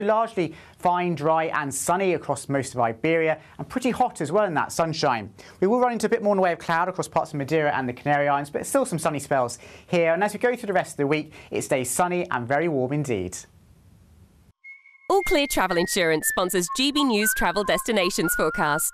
Largely fine, dry and sunny across most of Iberia, and pretty hot as well in that sunshine. We will run into a bit more in the way of cloud across parts of Madeira and the Canary Islands, but still some sunny spells here. And as we go through the rest of the week, it stays sunny and very warm indeed. All Clear Travel Insurance sponsors GB News Travel Destinations Forecast.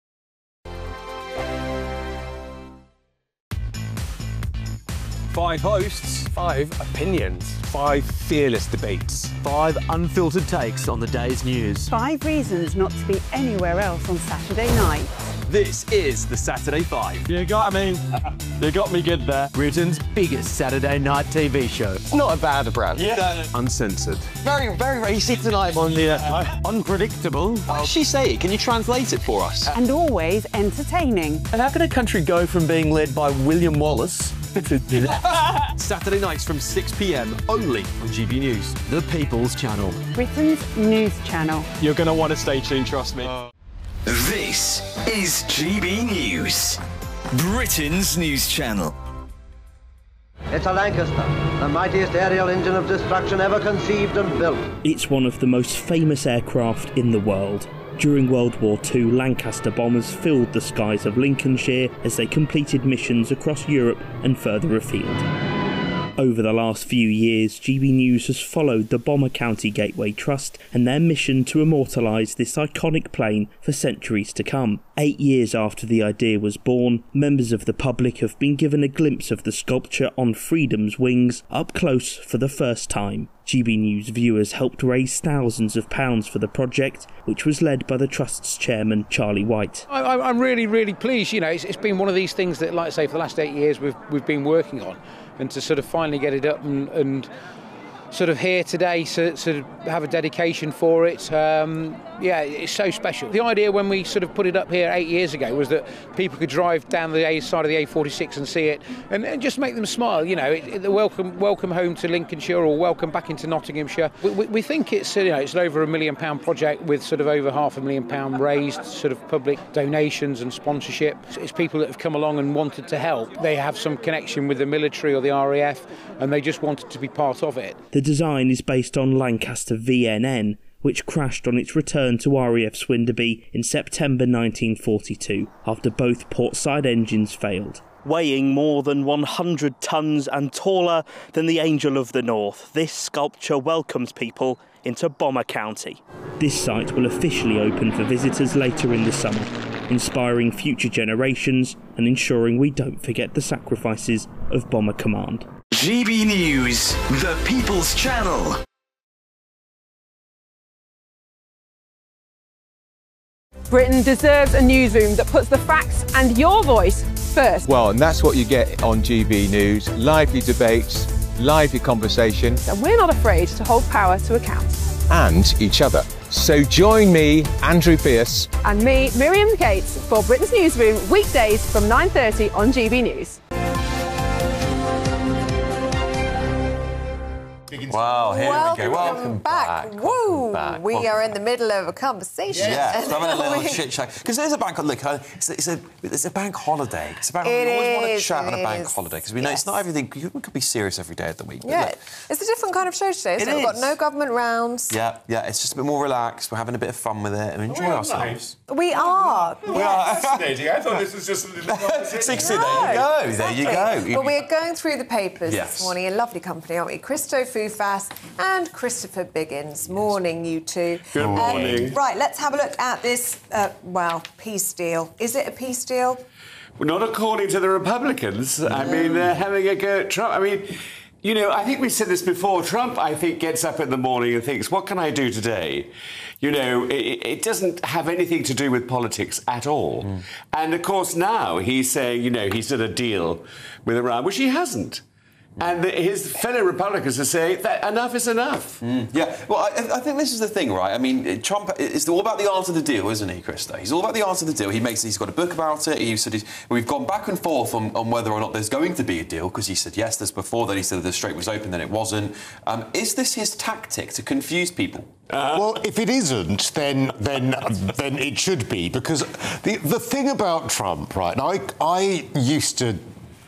5 hosts, 5 opinions, 5 fearless debates, 5 unfiltered takes on the day's news. 5 reasons not to be anywhere else on Saturday night. This is the Saturday 5. You got me good there. Britain's biggest Saturday night TV show. It's not a bad brand. Yeah. Uncensored. Very, very racy tonight. On the unpredictable. What did she say? Can you translate it for us? And always entertaining. And how can a country go from being led by William Wallace Saturday nights from 6 p.m. only on GB News. The People's Channel. Britain's news channel. You're going to want to stay tuned, trust me. This is GB News, Britain's news channel. It's a Lancaster, the mightiest aerial engine of destruction ever conceived and built. It's one of the most famous aircraft in the world. During World War II, Lancaster bombers filled the skies of Lincolnshire as they completed missions across Europe and further afield. Over the last few years, GB News has followed the Bomber County Gateway Trust and their mission to immortalise this iconic plane for centuries to come. 8 years after the idea was born, members of the public have been given a glimpse of the sculpture on Freedom's wings up close for the first time. GB News viewers helped raise thousands of pounds for the project, which was led by the Trust's chairman, Charlie White. I'm really pleased. You know, it's been one of these things that, like I say, for the last 8 years we've been working on, and to sort of finally get it up and sort of here today, so to have a dedication for it, yeah, it's so special. The idea when we sort of put it up here 8 years ago was that people could drive down the A side of the A46 and see it, and just make them smile. You know, welcome home to Lincolnshire, or welcome back into Nottinghamshire. We think it's it's an over £1 million project with sort of over £500,000 raised, sort of public donations and sponsorship. It's people that have come along and wanted to help. They have some connection with the military or the RAF, and they just wanted to be part of it. The design is based on Lancaster VNN, which crashed on its return to RAF Swinderby in September 1942 after both portside engines failed. Weighing more than 100 tonnes and taller than the Angel of the North, this sculpture welcomes people into Bomber County. This site will officially open for visitors later in the summer, inspiring future generations and ensuring we don't forget the sacrifices of Bomber Command. GB News, the People's Channel. Britain deserves a newsroom that puts the facts and your voice first. Well, and that's what you get on GB News. Lively debates, lively conversation. And we're not afraid to hold power to account. And each other. So join me, Andrew Pierce. And me, Miriam Gates, for Britain's Newsroom, weekdays from 9:30 on GB News. Wow, here we go. Welcome back. Woo! We are in the middle of a conversation. Yeah, so having a little chit chat. Because there's a bank. Look, it's a bank holiday. It's about. We always want to chat on a bank holiday because we know it's not everything. We could be serious every day of the week. Yeah, it's a different kind of show today. Isn't it? We've got no government rounds. Yeah. It's just a bit more relaxed. We're having a bit of fun with it and enjoying ourselves. We are. We are. Fascinating. I thought this was just a little conversation. There you go. Well, we're going through the papers this morning in lovely company, aren't we? Christo Fufas and Christopher Biggins. Morning, you two. Good morning. Right, let's have a look at this, peace deal. Is it a peace deal? Well, not according to the Republicans. I mean, they're having a go at Trump. I mean, you know, I think we said this before. Trump, I think, gets up in the morning and thinks, what can I do today? You know, it doesn't have anything to do with politics at all. And, of course, now he's saying, you know, he's done a deal with Iran, which he hasn't. And his fellow Republicans are saying that enough is enough. Yeah, well, I think this is the thing, right? I mean, Trump is all about the art of the deal, isn't he, Christo? He's all about the art of the deal. He's got a book about it. We've gone back and forth on whether or not there's going to be a deal, because he said yes, there's before, then he said the Strait was open, then it wasn't. Is this his tactic to confuse people? Well, if it isn't, then it should be, because the thing about Trump, right? And I used to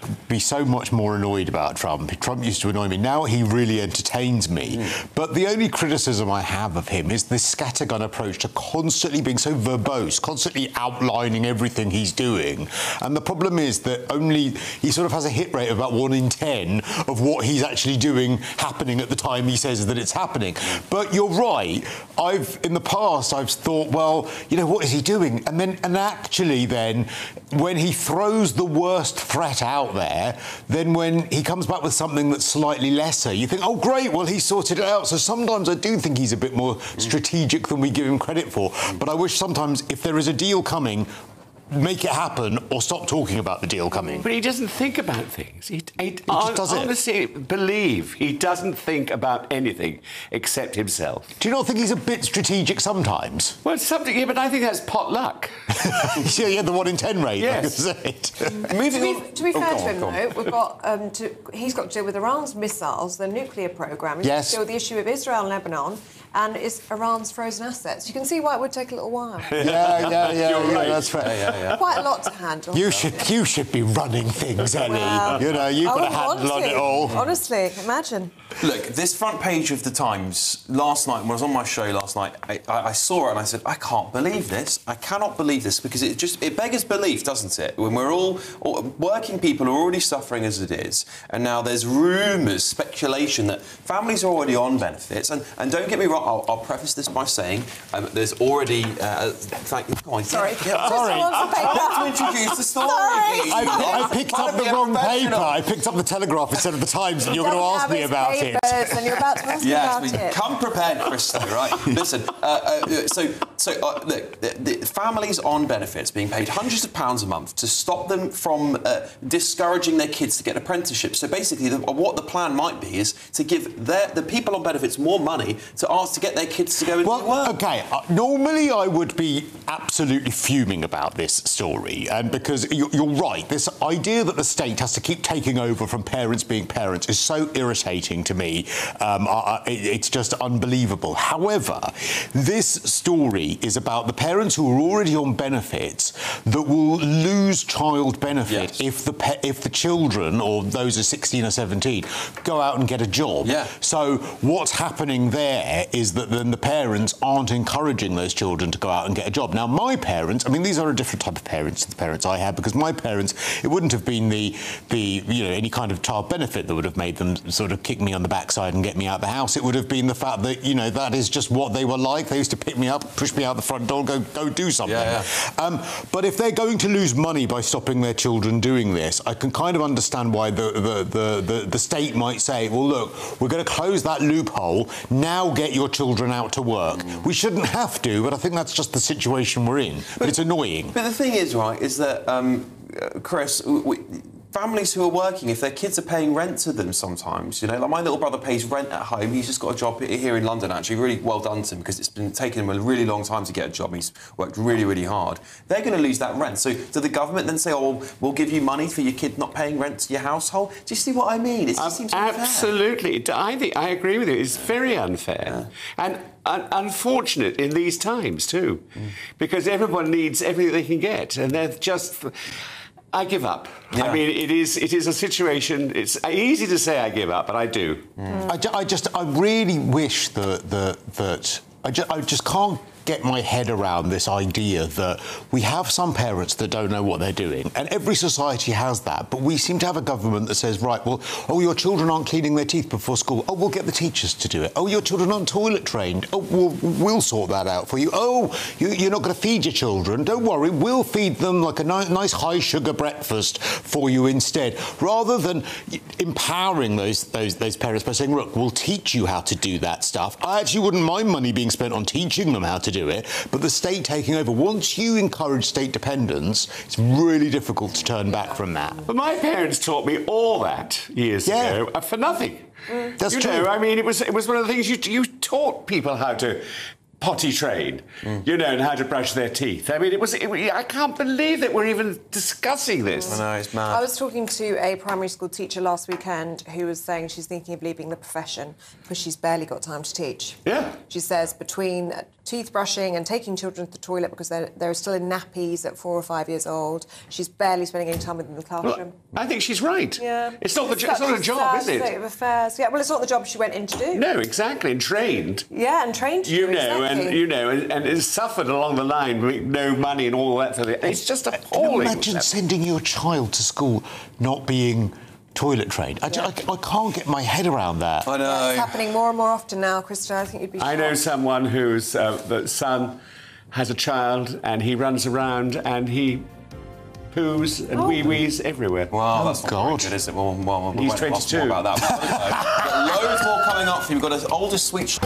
be so much more annoyed about Trump. Trump used to annoy me. Now he really entertains me. But the only criticism I have of him is this scattergun approach to constantly being so verbose, constantly outlining everything he's doing. And the problem is that he sort of has a hit rate of about 1 in 10 of what he's actually doing happening at the time he says that it's happening. But you're right. In the past, I've thought, well, you know, what is he doing? And actually then, when he throws the worst threat out there, then when he comes back with something that's slightly lesser, you think, oh, great, well, he sorted it out. So sometimes I do think he's a bit more strategic than we give him credit for. But I wish sometimes, if there is a deal coming, make it happen or stop talking about the deal coming. But he doesn't think about things. He just does it. Honestly, believe he doesn't think about anything except himself. Do you not think he's a bit strategic sometimes? Well, yeah, but I think that's pot luck. Yeah, the 1 in 10 rate. Yes. Like I said. To be fair to him, though, we've got he's got to deal with Iran's missiles, the nuclear programme. He's got to deal with the issue of Israel and Lebanon, and Iran's frozen assets. You can see why it would take a little while. Yeah, that's fair. Quite a lot to handle. You should be running things, Ellie. Well, you know, you've got a handle on it all. Honestly, imagine. Look, this front page of the Times last night, when I was on my show last night, I saw it and I said, I can't believe this. I cannot believe this, because it beggars belief, doesn't it? When we're all working people are already suffering as it is, and now there's rumours, speculation that families are already on benefits. And don't get me wrong, I'll preface this by saying there's already. Thank you. Go on, sorry. Sorry. I want to introduce the story. I picked up the wrong paper. I picked up the Telegraph instead of the Times, and you're going to ask me about it. And you're about to ask me about it. Come prepared, Krista, right? Listen, look, the families on benefits being paid hundreds of pounds a month to stop them from discouraging their kids to get apprenticeships. So basically, what the plan might be is to give the people on benefits more money to ask to get their kids to go into work. OK, normally I would be absolutely fuming about this story, and because you're right, this idea that the state has to keep taking over from parents being parents is so irritating to me. It's just unbelievable. However, this story is about the parents who are already on benefits that will lose child benefit if the children, or those are 16 or 17, go out and get a job. So what's happening there is that then the parents aren't encouraging those children to go out and get a job. Now, my parents, I mean, these are a different type of parents to the parents I had, because my parents, it wouldn't have been the any kind of child benefit that would have made them sort of kick me on the backside and get me out the house. It would have been the fact that, you know, that is just what they were like. They used to pick me up, push me out the front door, go do something. But if they're going to lose money by stopping their children doing this, I can kind of understand why the state might say, well, look, we're going to close that loophole, now get your children out to work. We shouldn't have to, but I think that's just the situation we're in. But it's annoying. But the thing is, right, is that, Chris, families who are working, if their kids are paying rent to them sometimes, you know, like my little brother pays rent at home. He's just got a job here in London, actually. Really well done to him, because it's been taking him a really long time to get a job. He's worked really, really hard. They're going to lose that rent. So do the government then say, oh, we'll give you money for your kid not paying rent to your household? Do you see what I mean? It just seems unfair. Absolutely. I agree with you. It's very unfair. And unfortunate in these times, too, because everyone needs everything they can get, and they're just... I give up. I mean, it is a situation. It's easy to say I give up, but I do. I really wish that I just can't get my head around this idea that we have some parents that don't know what they're doing, and every society has that, but we seem to have a government that says, right, well, oh, your children aren't cleaning their teeth before school. Oh, we'll get the teachers to do it. Oh, your children aren't toilet trained. Oh, we'll sort that out for you. Oh, you're not going to feed your children. Don't worry, we'll feed them like a nice high-sugar breakfast for you instead, rather than empowering those parents by saying, look, we'll teach you how to do that stuff. I actually wouldn't mind money being spent on teaching them how to do it, but the state taking over. Once you encourage state dependence, it's really difficult to turn back from that. But my parents taught me all that years ago for nothing. That's true. You know, I mean, it was one of the things you taught people how to potty train, you know, and how to brush their teeth. I mean, I can't believe that we're even discussing this. I know, it's mad. I was talking to a primary school teacher last weekend who was saying she's thinking of leaving the profession because she's barely got time to teach. Yeah. She says between teeth brushing and taking children to the toilet because they're still in nappies at 4 or 5 years old. She's barely spending any time within the classroom. Well, I think she's right. Yeah. It's not a job, is it? State of affairs. Yeah, well, it's not the job she went in to do. No, exactly, and trained. Yeah, and trained to do, exactly. and it's suffered along the line with no money and all that. It's just appalling. Imagine sending your child to school not being toilet trained. I can't get my head around that. I know. Yeah, it's happening more and more often now, Krista. I think you'd be shocked. I know someone whose the son has a child and he runs around and he poos and wee-wees everywhere. Wow, that's not good, is it? Well, he's 22. More about that. We've got loads more coming up for you. We've got an older sweet...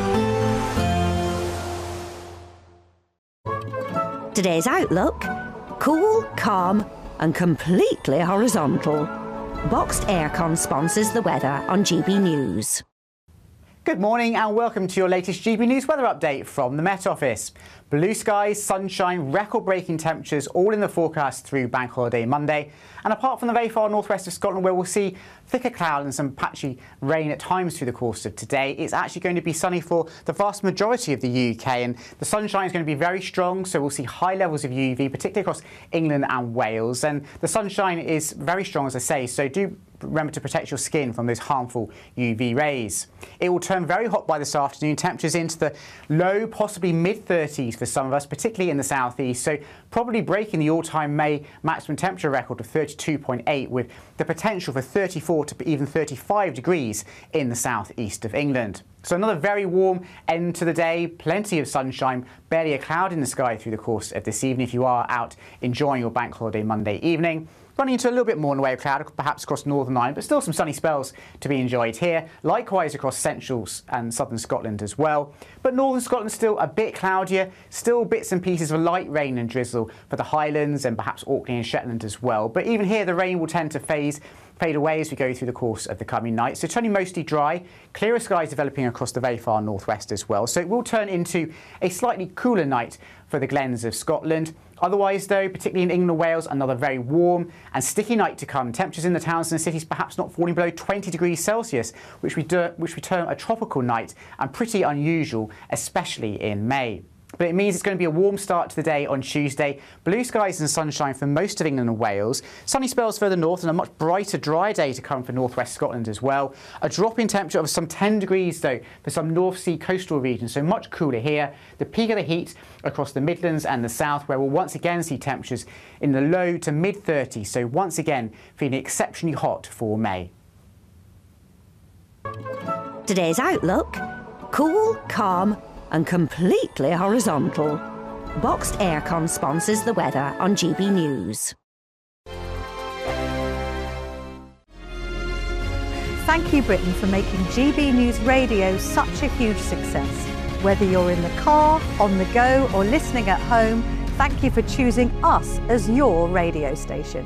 Today's outlook: cool, calm and completely horizontal. Boxed Aircon sponsors the weather on GB News. Good morning and welcome to your latest GB News weather update from the Met Office. Blue skies, sunshine, record-breaking temperatures all in the forecast through Bank Holiday Monday. And apart from the very far northwest of Scotland where we'll see thicker cloud and some patchy rain at times through the course of today, it's actually going to be sunny for the vast majority of the UK, and the sunshine is going to be very strong, so we'll see high levels of UV, particularly across England and Wales. And the sunshine is very strong, as I say, so do remember to protect your skin from those harmful UV rays. It will turn very hot by this afternoon, temperatures into the low, possibly mid-30s for some of us, particularly in the southeast, so probably breaking the all-time May maximum temperature record of 32.8, with the potential for 34 to even 35 degrees in the southeast of England. So another very warm end to the day, plenty of sunshine, barely a cloud in the sky through the course of this evening if you are out enjoying your Bank Holiday Monday evening. Running into a little bit more in the way of cloud, perhaps across Northern Ireland, but still some sunny spells to be enjoyed here. Likewise across central and southern Scotland as well. But northern Scotland still a bit cloudier, still bits and pieces of light rain and drizzle for the Highlands and perhaps Orkney and Shetland as well. But even here the rain will tend to fade away as we go through the course of the coming night. So turning mostly dry, clearer skies developing across the very far northwest as well. So it will turn into a slightly cooler night for the glens of Scotland. Otherwise, though, particularly in England and Wales, another very warm and sticky night to come. Temperatures in the towns and cities perhaps not falling below 20 degrees Celsius, which we term a tropical night and pretty unusual, especially in May. But it means it's going to be a warm start to the day on Tuesday. Blue skies and sunshine for most of England and Wales. Sunny spells further north and a much brighter, dry day to come for northwest Scotland as well. A drop in temperature of some 10 degrees, though, for some North Sea coastal regions, so much cooler here. The peak of the heat across the Midlands and the south, where we'll once again see temperatures in the low to mid-30s, so once again feeling exceptionally hot for May. Today's outlook: cool, calm and completely horizontal. Boxed Aircon sponsors the weather on GB News. Thank you, Britain, for making GB News Radio such a huge success. Whether you're in the car, on the go or listening at home, thank you for choosing us as your radio station.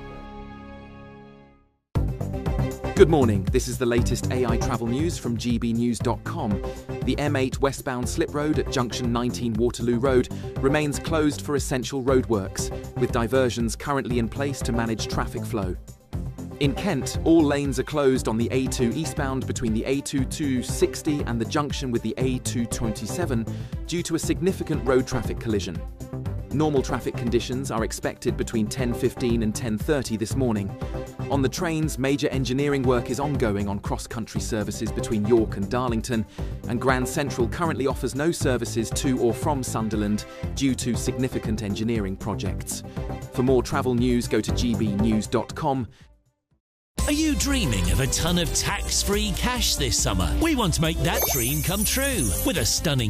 Good morning, this is the latest AI travel news from gbnews.com. The M8 westbound slip road at junction 19 Waterloo Road remains closed for essential roadworks, with diversions currently in place to manage traffic flow. In Kent, all lanes are closed on the A2 eastbound between the A2260 and the junction with the A227 due to a significant road traffic collision. Normal traffic conditions are expected between 10:15 and 10:30 this morning. On the trains, major engineering work is ongoing on cross-country services between York and Darlington, and Grand Central currently offers no services to or from Sunderland due to significant engineering projects. For more travel news, go to gbnews.com. Are you dreaming of a ton of tax-free cash this summer? We want to make that dream come true with a stunning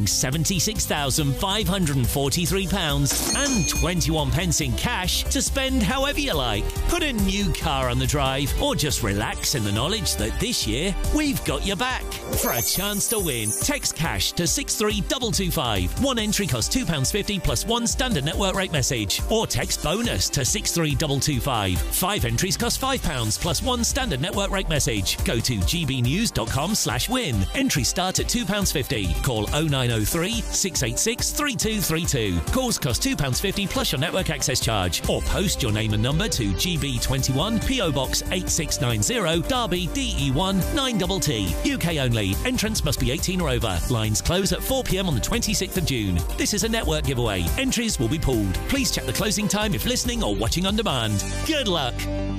£76,543 and 21 pence in cash to spend however you like. Put a new car on the drive or just relax in the knowledge that this year we've got your back. For a chance to win, text cash to 63225. One entry costs £2.50 plus one standard network rate message. Or text bonus to 63225. 5 entries cost £5 plus one standard network rate message. Go to gbnews.com/win. Entries start at £2.50. Call 0903 686 3232. Calls cost £2.50 plus your network access charge. Or post your name and number to GB21 PO Box 8690 Derby DE1 9TT. UK only. Entrants must be 18 or over. Lines close at 4 p.m. on the 26th of June. This is a network giveaway. Entries will be pulled. Please check the closing time if listening or watching on demand. Good luck.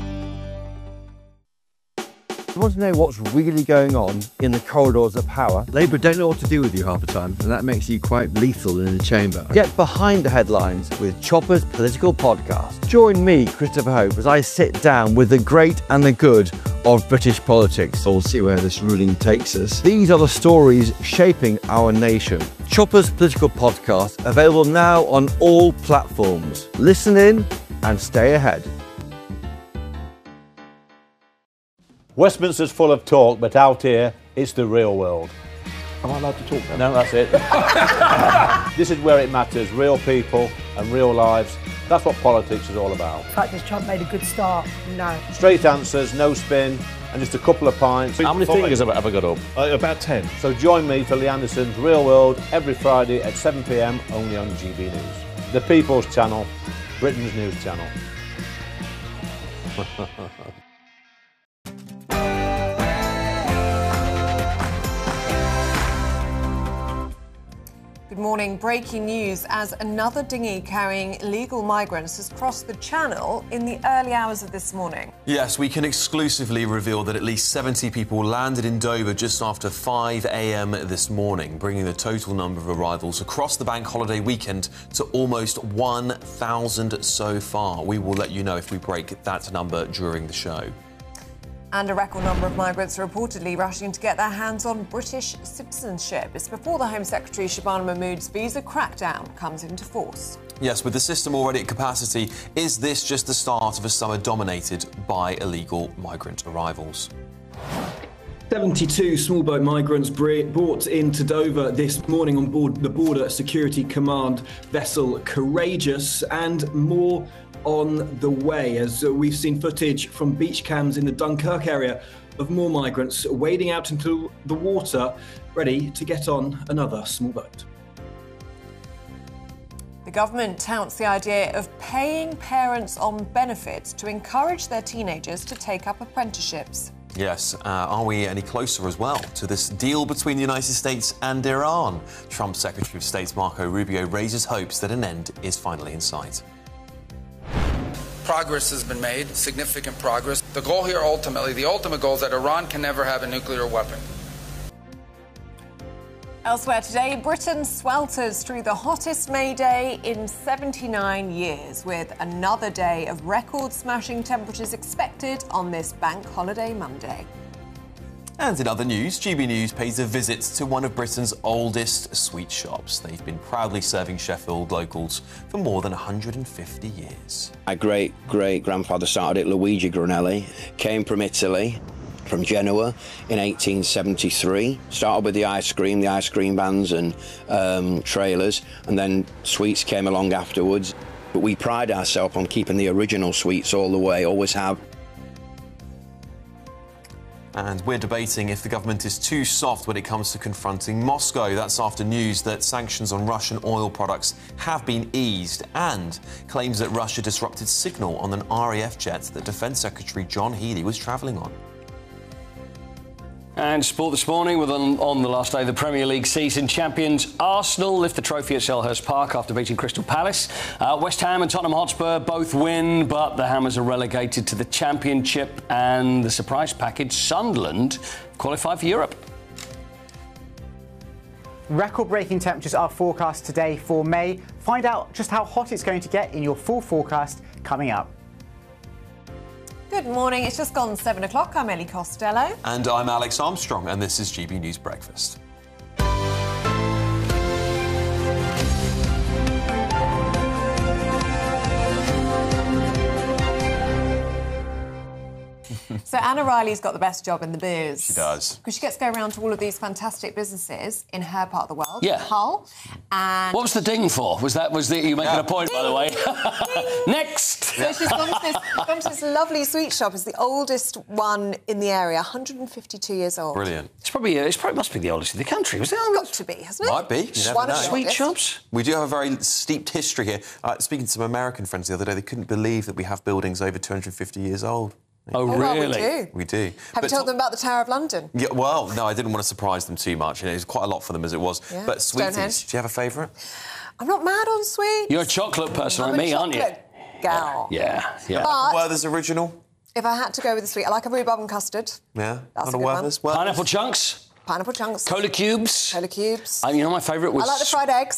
You want to know what's really going on in the corridors of power? Labour don't know what to do with you half the time, and that makes you quite lethal in the chamber. Get behind the headlines with Chopper's Political Podcast. Join me, Christopher Hope, as I sit down with the great and the good of British politics. We'll see where this ruling takes us. These are the stories shaping our nation. Chopper's Political Podcast, available now on all platforms. Listen in and stay ahead. Westminster's full of talk, but out here, it's the real world. Am I allowed to talk now? No, that's it. This is where it matters, real people and real lives. That's what politics is all about. The fact has Trump made a good start? No. Straight answers, no spin, and just a couple of pints. How many fingers have I got up? About 10. So join me for Lee Anderson's Real World every Friday at 7 p.m. only on GB News. The People's Channel, Britain's news channel. Good morning. Breaking news as another dinghy carrying illegal migrants has crossed the channel in the early hours of this morning. Yes, we can exclusively reveal that at least 70 people landed in Dover just after 5 a.m. this morning, bringing the total number of arrivals across the bank holiday weekend to almost 1,000 so far. We will let you know if we break that number during the show. And a record number of migrants are reportedly rushing to get their hands on British citizenship. It's before the Home Secretary Shabana Mahmood's visa crackdown comes into force. Yes, with the system already at capacity, is this just the start of a summer dominated by illegal migrant arrivals? 72 small boat migrants brought into Dover this morning on board the Border Security Command vessel Courageous, and more on the way, as we've seen footage from beach cams in the Dunkirk area of more migrants wading out into the water, ready to get on another small boat. The government touts the idea of paying parents on benefits to encourage their teenagers to take up apprenticeships. Yes, are we any closer as well to this deal between the United States and Iran? Trump's Secretary of State Marco Rubio raises hopes that an end is finally in sight. Progress has been made, significant progress. The goal here ultimately, the ultimate goal is that Iran can never have a nuclear weapon. Elsewhere today, Britain swelters through the hottest May Day in 79 years, with another day of record-smashing temperatures expected on this bank holiday Monday. And in other news, GB News pays a visit to one of Britain's oldest sweet shops. They've been proudly serving Sheffield locals for more than 150 years. My great-great-grandfather started it, Luigi Granelli, came from Italy, from Genoa in 1873. Started with the ice cream vans and trailers, and then sweets came along afterwards. But we pride ourselves on keeping the original sweets all the way, always have. And we're debating if the government is too soft when it comes to confronting Moscow. That's after news that sanctions on Russian oil products have been eased, and claims that Russia disrupted signal on an RAF jet that Defence Secretary John Healey was travelling on. And sport this morning with on the last day of the Premier League season. Champions Arsenal lift the trophy at Selhurst Park after beating Crystal Palace. West Ham and Tottenham Hotspur both win, but the Hammers are relegated to the Championship, and the surprise package, Sunderland, qualified for Europe. Record-breaking temperatures are forecast today for May. Find out just how hot it's going to get in your full forecast coming up. Good morning. It's just gone 7 o'clock. I'm Ellie Costello. And I'm Alex Armstrong, and this is GB News Breakfast. So Anna Riley's got the best job in the biz. She does. Because she gets to go around to all of these fantastic businesses in her part of the world. Yeah. Hull. And What was the ding for? You making a point, by the way? Next! So she's gone to this lovely sweet shop. It's the oldest one in the area, 152 years old. Brilliant. It probably must be the oldest in the country, was it? Got to be, hasn't it? Might be. You never One of know. the Sweet oldest. shops? We do have a very steeped history here. Speaking to some American friends the other day, they couldn't believe that we have buildings over 250 years old. Oh, well, really? We do. Have you told them about the Tower of London? Yeah, well, no, I didn't want to surprise them too much. It was quite a lot for them as it was. Yeah. But sweeties, Stonehenge. do you have a favourite? I'm not mad on sweets. You're a chocolate person I'm like a me, aren't you? chocolate gal. Yeah. But Werther's original? if I had to go with a sweet, I like a rhubarb and custard. Yeah, That's not a good Werther's. Pineapple chunks? Pineapple chunks. Cola cubes? Cola cubes. You know my favourite was... I like the fried eggs.